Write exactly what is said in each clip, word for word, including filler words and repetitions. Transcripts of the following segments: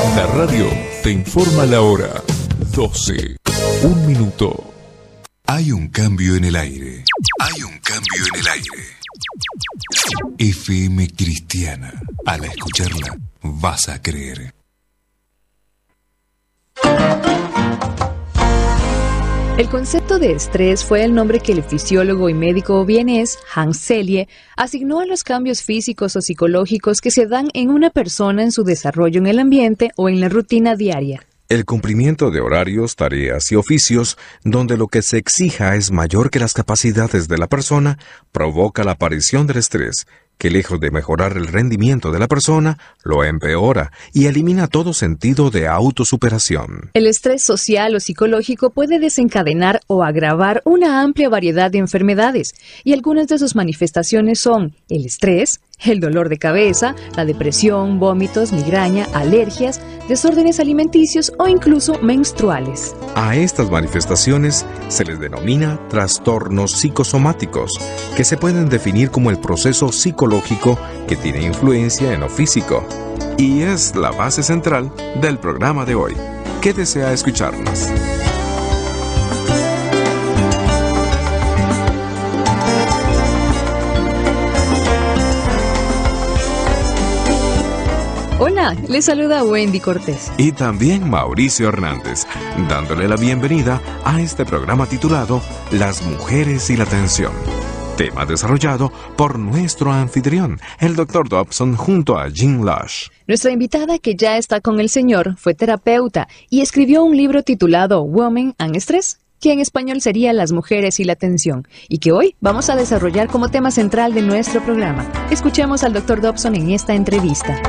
La radio te informa la hora. doce. Un minuto. Hay un cambio en el aire. Hay un cambio en el aire. F M Cristiana. Al escucharla, vas a creer. El concepto de estrés fue el nombre que el fisiólogo y médico vienés Hans Selye asignó a los cambios físicos o psicológicos que se dan en una persona en su desarrollo en el ambiente o en la rutina diaria. El cumplimiento de horarios, tareas y oficios, donde lo que se exija es mayor que las capacidades de la persona, provoca la aparición del estrés, que lejos de mejorar el rendimiento de la persona, lo empeora y elimina todo sentido de autosuperación. El estrés social o psicológico puede desencadenar o agravar una amplia variedad de enfermedades, y algunas de sus manifestaciones son el estrés, el dolor de cabeza, la depresión, vómitos, migraña, alergias, desórdenes alimenticios o incluso menstruales. A estas manifestaciones se les denomina trastornos psicosomáticos, que se pueden definir como el proceso psicológico que tiene influencia en lo físico. Y es la base central del programa de hoy. ¿Qué desea escucharnos? Hola, les saluda Wendy Cortés. Y también Mauricio Hernández, dándole la bienvenida a este programa titulado Las mujeres y la tensión. Tema desarrollado por nuestro anfitrión, el doctor Dobson, junto a Jean Lush. Nuestra invitada, que ya está con el Señor, fue terapeuta y escribió un libro titulado Women and Stress, que en español sería Las mujeres y la tensión, y que hoy vamos a desarrollar como tema central de nuestro programa. Escuchemos al doctor Dobson en esta entrevista.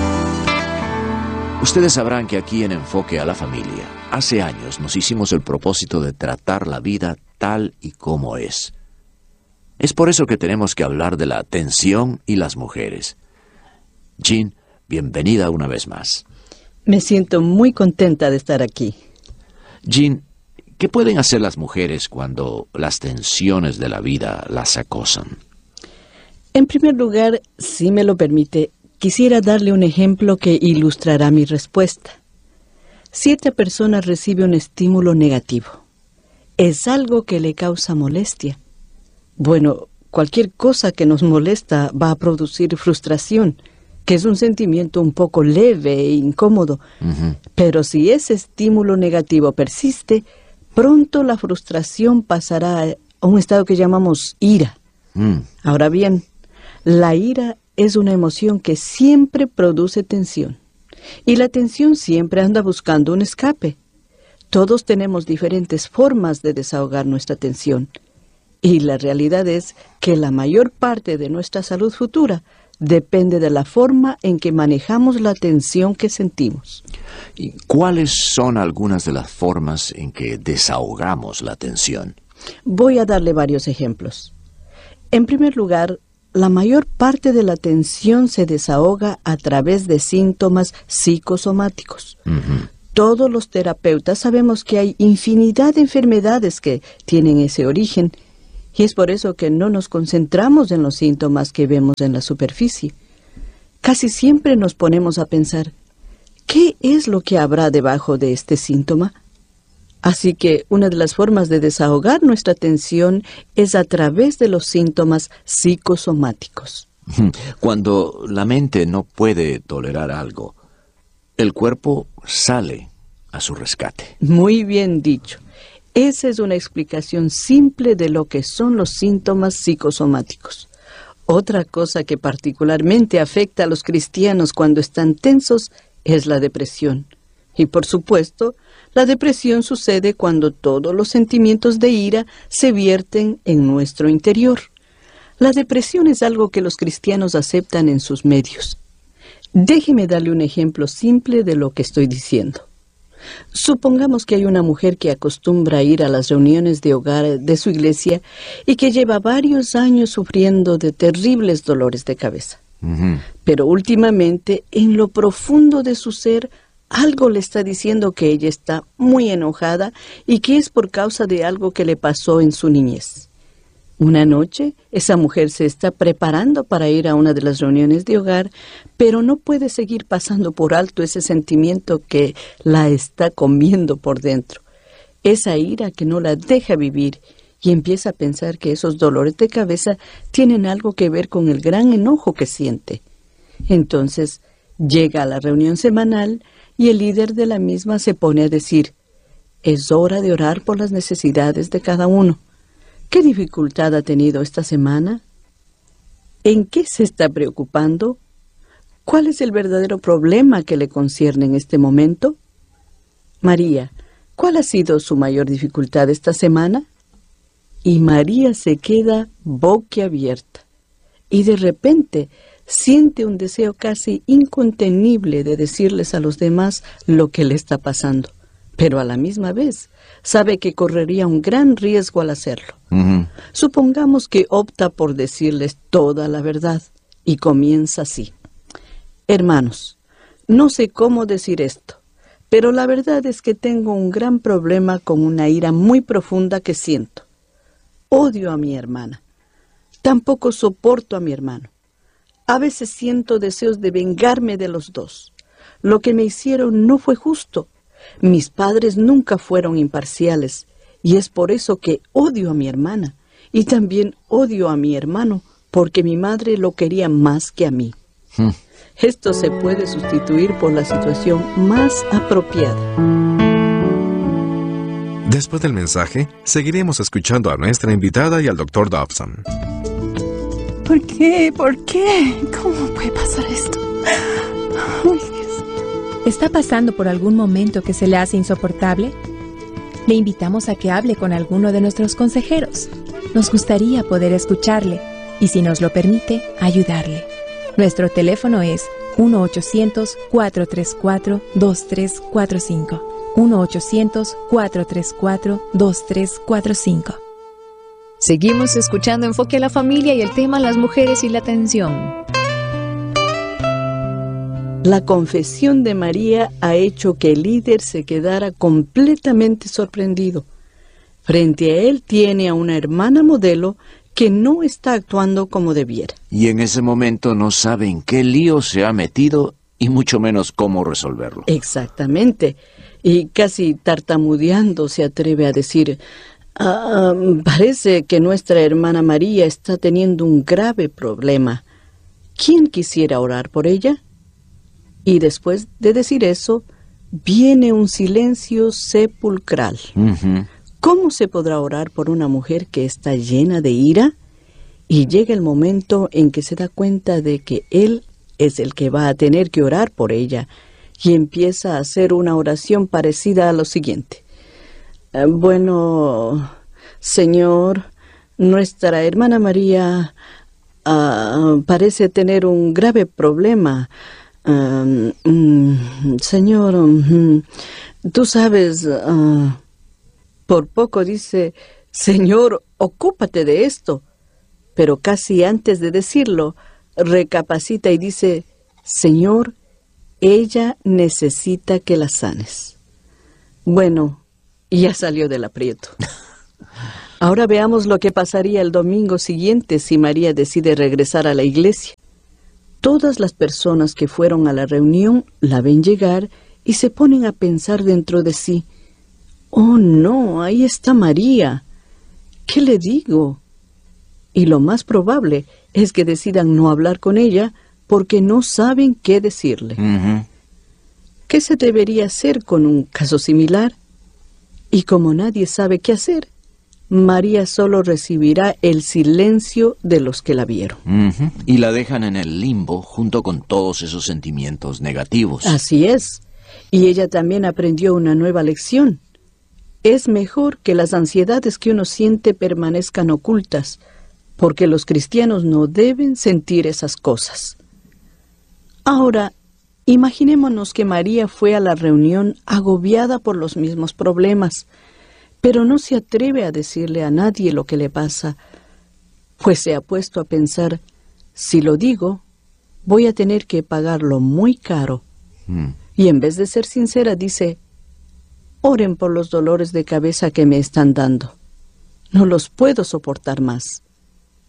Ustedes sabrán que aquí en Enfoque a la Familia, hace años nos hicimos el propósito de tratar la vida tal y como es. Es por eso que tenemos que hablar de la tensión y las mujeres. Jean, bienvenida una vez más. Me siento muy contenta de estar aquí. Jean, ¿qué pueden hacer las mujeres cuando las tensiones de la vida las acosan? En primer lugar, si me lo permite, quisiera darle un ejemplo que ilustrará mi respuesta. Si esta persona recibe un estímulo negativo, es algo que le causa molestia. Bueno, cualquier cosa que nos molesta va a producir frustración, que es un sentimiento un poco leve e incómodo. Uh-huh. Pero si ese estímulo negativo persiste, pronto la frustración pasará a un estado que llamamos ira. Uh. Ahora bien, la ira es una emoción que siempre produce tensión. Y la tensión siempre anda buscando un escape. Todos tenemos diferentes formas de desahogar nuestra tensión. Y la realidad es que la mayor parte de nuestra salud futura depende de la forma en que manejamos la tensión que sentimos. ¿Y cuáles son algunas de las formas en que desahogamos la tensión? Voy a darle varios ejemplos. En primer lugar, la mayor parte de la tensión se desahoga a través de síntomas psicosomáticos. Uh-huh. Todos los terapeutas sabemos que hay infinidad de enfermedades que tienen ese origen, y es por eso que no nos concentramos en los síntomas que vemos en la superficie. Casi siempre nos ponemos a pensar, ¿qué es lo que habrá debajo de este síntoma? Así que una de las formas de desahogar nuestra tensión es a través de los síntomas psicosomáticos. Cuando la mente no puede tolerar algo, el cuerpo sale a su rescate. Muy bien dicho. Esa es una explicación simple de lo que son los síntomas psicosomáticos. Otra cosa que particularmente afecta a los cristianos cuando están tensos es la depresión. Y por supuesto, la depresión sucede cuando todos los sentimientos de ira se vierten en nuestro interior. La depresión es algo que los cristianos aceptan en sus medios. Déjeme darle un ejemplo simple de lo que estoy diciendo. Supongamos que hay una mujer que acostumbra a ir a las reuniones de hogar de su iglesia y que lleva varios años sufriendo de terribles dolores de cabeza. Uh-huh. Pero últimamente, en lo profundo de su ser, algo le está diciendo que ella está muy enojada y que es por causa de algo que le pasó en su niñez. Una noche, esa mujer se está preparando para ir a una de las reuniones de hogar, pero no puede seguir pasando por alto ese sentimiento que la está comiendo por dentro. Esa ira que no la deja vivir, y empieza a pensar que esos dolores de cabeza tienen algo que ver con el gran enojo que siente. Entonces, llega a la reunión semanal y el líder de la misma se pone a decir: es hora de orar por las necesidades de cada uno. ¿Qué dificultad ha tenido esta semana? ¿En qué se está preocupando? ¿Cuál es el verdadero problema que le concierne en este momento? María, ¿cuál ha sido su mayor dificultad esta semana? Y María se queda boquiabierta y de repente siente un deseo casi incontenible de decirles a los demás lo que le está pasando, pero a la misma vez sabe que correría un gran riesgo al hacerlo. Uh-huh. Supongamos que opta por decirles toda la verdad y comienza así: hermanos, no sé cómo decir esto, pero la verdad es que tengo un gran problema con una ira muy profunda que siento. Odio a mi hermana. Tampoco soporto a mi hermano. A veces siento deseos de vengarme de los dos. Lo que me hicieron no fue justo. Mis padres nunca fueron imparciales, y es por eso que odio a mi hermana, y también odio a mi hermano, porque mi madre lo quería más que a mí. Hmm. Esto se puede sustituir por la situación más apropiada. Después del mensaje, seguiremos escuchando a nuestra invitada y al doctor Dobson. ¿Por qué? ¿Por qué? ¿Cómo puede pasar esto? Uy, Dios mío. ¿Está pasando por algún momento que se le hace insoportable? Le invitamos a que hable con alguno de nuestros consejeros. Nos gustaría poder escucharle y, si nos lo permite, ayudarle. Nuestro teléfono es uno ochocientos, cuatro tres cuatro, dos tres cuatro cinco. uno ochocientos, cuatro tres cuatro, dos tres cuatro cinco. Seguimos escuchando Enfoque a la Familia y el tema las mujeres y la atención. La confesión de María ha hecho que el líder se quedara completamente sorprendido. Frente a él tiene a una hermana modelo que no está actuando como debiera. Y en ese momento no sabe en qué lío se ha metido y mucho menos cómo resolverlo. Exactamente. Y casi tartamudeando se atreve a decir: ah, parece que nuestra hermana María está teniendo un grave problema. ¿Quién quisiera orar por ella? Y después de decir eso, viene un silencio sepulcral. Uh-huh. ¿Cómo se podrá orar por una mujer que está llena de ira? Y llega el momento en que se da cuenta de que él es el que va a tener que orar por ella, y empieza a hacer una oración parecida a lo siguiente: bueno, Señor, nuestra hermana María uh, parece tener un grave problema. Uh, um, señor, um, tú sabes, uh, por poco dice: Señor, ocúpate de esto. Pero casi antes de decirlo, recapacita y dice: Señor, ella necesita que la sanes. Bueno, ya salió del aprieto. Ahora veamos lo que pasaría el domingo siguiente si María decide regresar a la iglesia. Todas las personas que fueron a la reunión la ven llegar y se ponen a pensar dentro de sí: oh no, ahí está María. ¿Qué le digo? Y lo más probable es que decidan no hablar con ella porque no saben qué decirle. Uh-huh. ¿Qué se debería hacer con un caso similar? Y como nadie sabe qué hacer, María solo recibirá el silencio de los que la vieron. Uh-huh. Y la dejan en el limbo junto con todos esos sentimientos negativos. Así es. Y ella también aprendió una nueva lección. Es mejor que las ansiedades que uno siente permanezcan ocultas, porque los cristianos no deben sentir esas cosas. Ahora, imaginémonos que María fue a la reunión agobiada por los mismos problemas, pero no se atreve a decirle a nadie lo que le pasa, pues se ha puesto a pensar: si lo digo, voy a tener que pagarlo muy caro. Mm. Y en vez de ser sincera, dice: oren por los dolores de cabeza que me están dando. No los puedo soportar más.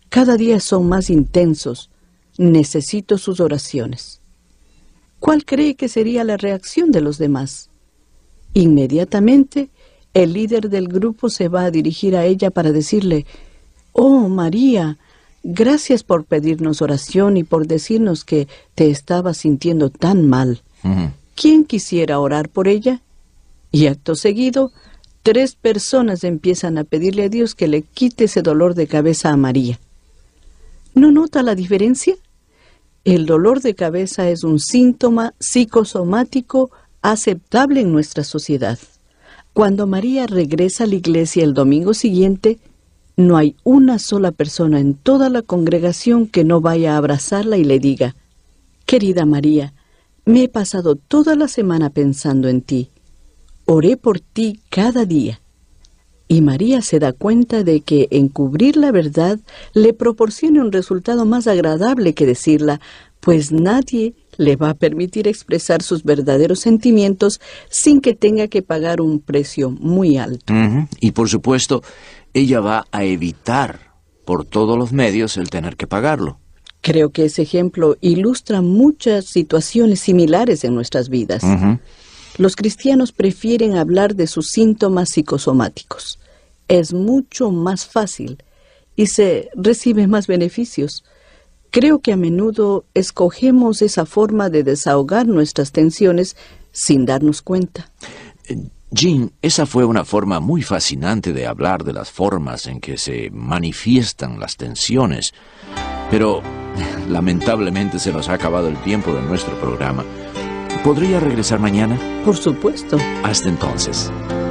Cada día son más intensos. Necesito sus oraciones. ¿Cuál cree que sería la reacción de los demás? Inmediatamente, el líder del grupo se va a dirigir a ella para decirle: «Oh, María, gracias por pedirnos oración y por decirnos que te estabas sintiendo tan mal. Uh-huh. ¿Quién quisiera orar por ella?». Y acto seguido, tres personas empiezan a pedirle a Dios que le quite ese dolor de cabeza a María. ¿No nota la diferencia? El dolor de cabeza es un síntoma psicosomático aceptable en nuestra sociedad. Cuando María regresa a la iglesia el domingo siguiente, no hay una sola persona en toda la congregación que no vaya a abrazarla y le diga: «Querida María, me he pasado toda la semana pensando en ti. Oré por ti cada día». Y María se da cuenta de que encubrir la verdad le proporciona un resultado más agradable que decirla, pues nadie le va a permitir expresar sus verdaderos sentimientos sin que tenga que pagar un precio muy alto. Uh-huh. Y por supuesto, ella va a evitar por todos los medios el tener que pagarlo. Creo que ese ejemplo ilustra muchas situaciones similares en nuestras vidas. Uh-huh. Los cristianos prefieren hablar de sus síntomas psicosomáticos. Es mucho más fácil y se reciben más beneficios. Creo que a menudo escogemos esa forma de desahogar nuestras tensiones sin darnos cuenta. Jean, esa fue una forma muy fascinante de hablar de las formas en que se manifiestan las tensiones. Pero lamentablemente se nos ha acabado el tiempo de nuestro programa. ¿Podría regresar mañana? Por supuesto. Hasta entonces.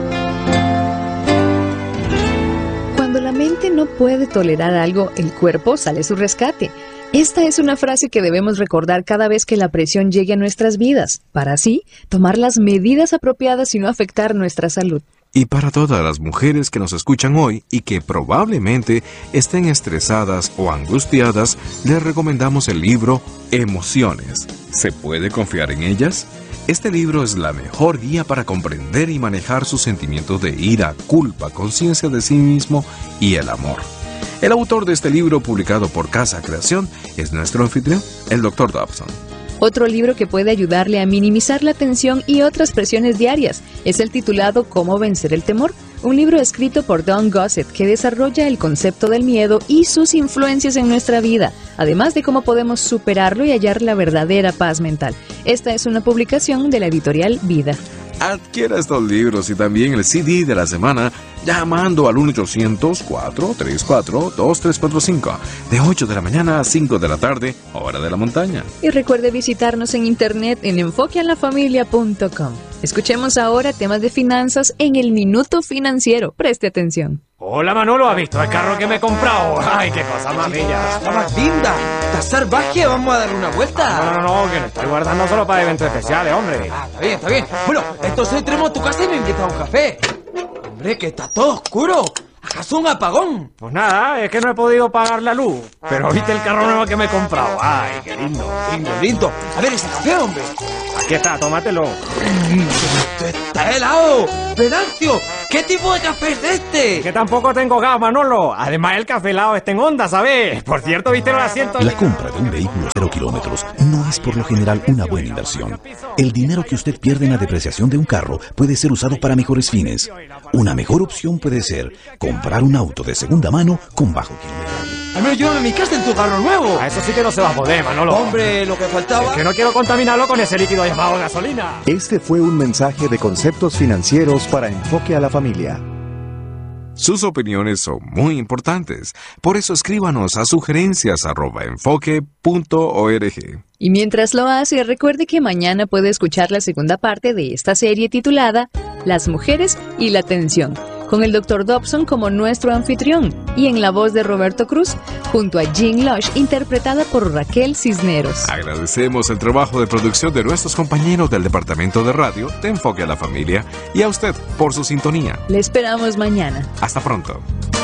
Cuando la mente no puede tolerar algo, el cuerpo sale a su rescate. Esta es una frase que debemos recordar cada vez que la presión llegue a nuestras vidas, para así tomar las medidas apropiadas y no afectar nuestra salud. Y para todas las mujeres que nos escuchan hoy y que probablemente estén estresadas o angustiadas, les recomendamos el libro Emociones. ¿Se puede confiar en ellas? Este libro es la mejor guía para comprender y manejar sus sentimientos de ira, culpa, conciencia de sí mismo y el amor. El autor de este libro, publicado por Casa Creación, es nuestro anfitrión, el doctor Dobson. Otro libro que puede ayudarle a minimizar la tensión y otras presiones diarias es el titulado Cómo vencer el temor, un libro escrito por Don Gossett que desarrolla el concepto del miedo y sus influencias en nuestra vida, además de cómo podemos superarlo y hallar la verdadera paz mental. Esta es una publicación de la editorial Vida. Adquiera estos libros y también el C D de la semana llamando al uno ochocientos, cuatro tres cuatro, dos tres cuatro cinco de ocho de la mañana a cinco de la tarde, hora de la montaña. Y recuerde visitarnos en internet en enfoque a la familia punto com. Escuchemos ahora temas de finanzas en el Minuto Financiero. Preste atención. Hola Manolo, ¿has visto el carro que me he comprado? Ay, qué cosa más bella. Está más linda. Está salvaje, vamos a darle una vuelta. No, no, no, que lo estoy guardando solo para eventos especiales, hombre. Ah, está bien, está bien. Bueno, entonces entremos a tu casa y me invitas a un café. Hombre, que está todo oscuro. ¿Acaso un apagón? Pues nada, es que no he podido pagar la luz. Pero viste el carro nuevo que me he comprado. Ay, qué lindo. Lindo, lindo. A ver ese café, hombre. Aquí está, tómatelo. Esto está helado. Venancio, ¿qué tipo de café es este? Que tampoco tengo gas, Manolo. Además, el café helado está en onda, ¿sabes? Por cierto, ¿viste los asientos? La compra de un vehículo cero kilómetros no es por lo general una buena inversión. El dinero que usted pierde en la depreciación de un carro puede ser usado para mejores fines. Una mejor opción puede ser comprar un auto de segunda mano con bajo kilometraje. Al menos llévame a mi casa en tu carro nuevo. A eso sí que no se va a poder, Manolo. Hombre, lo que faltaba... Es que no quiero contaminarlo con ese líquido llamado gasolina. Este fue un mensaje de Conceptos Financieros para Enfoque a la Familia. Sus opiniones son muy importantes. Por eso escríbanos a sugerencias arroba enfoque punto org. Y mientras lo hace, recuerde que mañana puede escuchar la segunda parte de esta serie titulada Las mujeres y la tensión, con el doctor Dobson como nuestro anfitrión y en la voz de Roberto Cruz, junto a Jean Lush, interpretada por Raquel Cisneros. Agradecemos el trabajo de producción de nuestros compañeros del Departamento de Radio de Enfoque a la Familia y a usted por su sintonía. Le esperamos mañana. Hasta pronto.